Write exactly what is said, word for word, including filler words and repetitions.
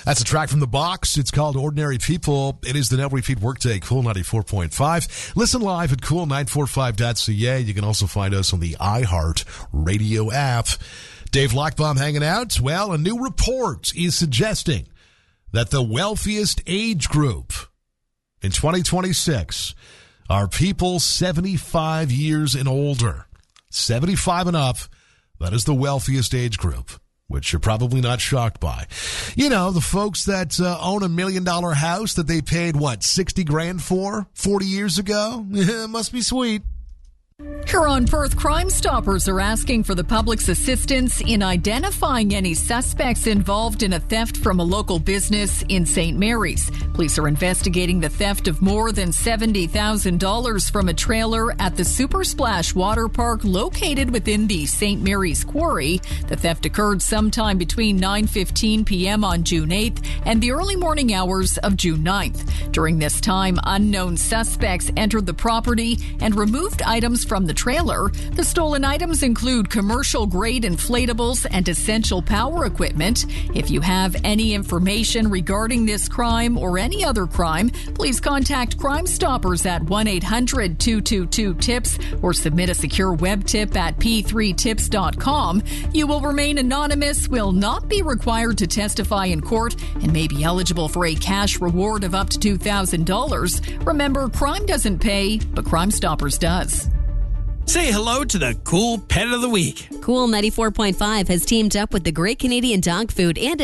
That's a track from The Box. It's called Ordinary People. It is the Now Repeat Workday, Cool ninety-four point five. Listen live at cool nine forty-five dot c a. You can also find us on the iHeart Radio app. Dave Lockbaum hanging out. Well, a new report is suggesting that the wealthiest age group in twenty twenty-six are people seventy-five years and older. seventy-five and up, that is the wealthiest age group, which you're probably not shocked by. You know, the folks that uh, own a million dollar house that they paid, what, sixty grand for forty years ago? Must be sweet. Here on Perth, Crime Stoppers are asking for the public's assistance in identifying any suspects involved in a theft from a local business in Saint Mary's. Police are investigating the theft of more than seventy thousand dollars from a trailer at the Super Splash Water Park located within the Saint Mary's Quarry. The theft occurred sometime between nine fifteen p.m. on June eighth and the early morning hours of June ninth. During this time, unknown suspects entered the property and removed items from the trailer. The stolen items include commercial-grade inflatables and essential power equipment. If you have any information regarding this crime or any other crime, please contact Crime Stoppers at one eight hundred two two two tips or submit a secure web tip at p three tips dot com. You will remain anonymous, will not be required to testify in court, and may be eligible for a cash reward of up to two thousand dollars. Remember, crime doesn't pay, but Crime Stoppers does. Say hello to the cool pet of the week. Cool ninety-four point five has teamed up with the Great Canadian Dog Food and